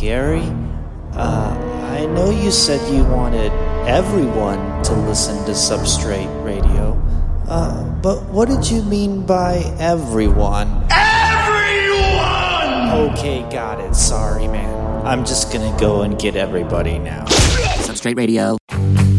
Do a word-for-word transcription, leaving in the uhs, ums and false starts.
Gary. Uh, I know you said you wanted everyone to listen to Substrate Radio, uh, but what did you mean by everyone? Everyone! Okay, got it. Sorry, man. I'm just gonna go and get everybody now. Substrate Radio.